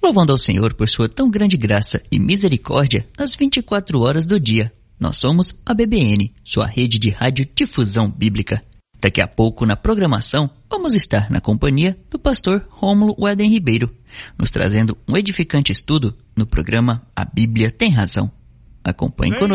louvando ao Senhor por sua tão grande graça e misericórdia nas 24 horas do dia. Nós somos a BBN, sua rede de radiodifusão bíblica. Daqui a pouco, na programação, vamos estar na companhia do pastor Rômulo Weden Ribeiro, nos trazendo um edificante estudo no programa A Bíblia Tem Razão. Acompanhe conosco.